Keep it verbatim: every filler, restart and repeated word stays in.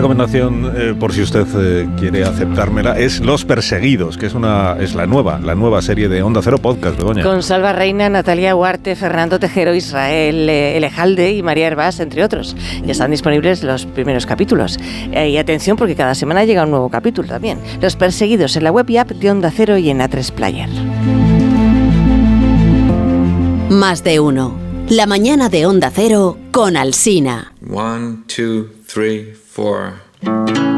recomendación, eh, por si usted eh, quiere aceptármela, es Los Perseguidos, que es una es la nueva, la nueva serie de Onda Cero Podcast, Begoña. Con Salva Reina, Natalia Huarte, Fernando Tejero, Israel eh, Elejalde y María Hervás, entre otros. Ya están disponibles los primeros capítulos. Eh, y atención, porque cada semana llega un nuevo capítulo también. Los Perseguidos en la web y app de Onda Cero y en A tres Player. Más de uno. La mañana de Onda Cero con Alsina. One, two, three, four.